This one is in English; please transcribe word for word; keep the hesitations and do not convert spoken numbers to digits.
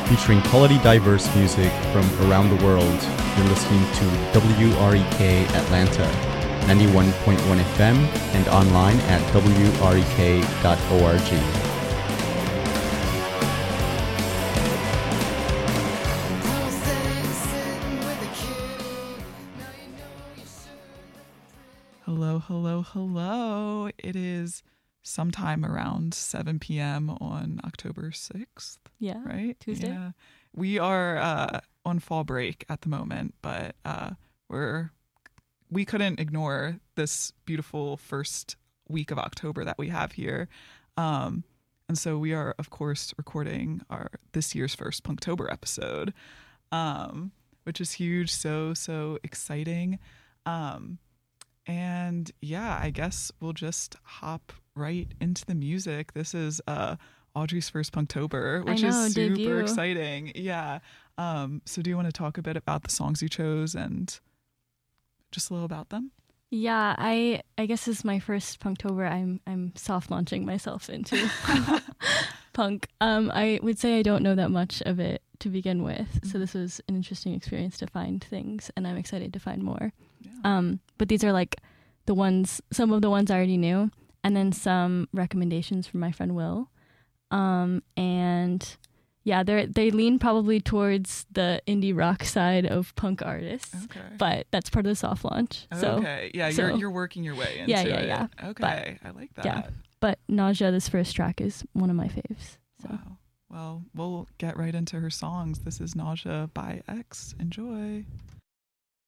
featuring quality, diverse music from around the world. You're listening to W R E K Atlanta, ninety-one point one F M, and online at w r e k dot org. Hello, hello, hello. It is sometime around seven p.m. on October sixth. Yeah. Right? Tuesday. Yeah. We are uh, on fall break at the moment, but uh, we're we couldn't ignore this beautiful first week of October that we have here. Um, and so we are, of course, recording our this year's first Punktober episode, um, which is huge. So, so exciting. Um, And yeah, I guess we'll just hop right into the music. This is uh, Audrey's first Punktober, which I know, is super debut. exciting. Yeah. Um, so do you want to talk a bit about the songs you chose and just a little about them? Yeah, I I guess this is my first Punktober. I'm I'm soft launching myself into punk. Um, I would say I don't know that much of it to begin with, mm-hmm. so this was an interesting experience to find things, and I'm excited to find more. Yeah. Um, but these are like the ones, some of the ones I already knew, and then some recommendations from my friend Will. Um, and yeah, they they lean probably towards the indie rock side of punk artists, Okay. but that's part of the soft launch. So, okay. Yeah, so, you're you're working your way into yeah, yeah, it. yeah. Okay. But, I like that. Yeah. But Nausea, this first track, is one of my faves. So. Wow. Well, we'll get right into her songs. This is Nausea by X. Enjoy.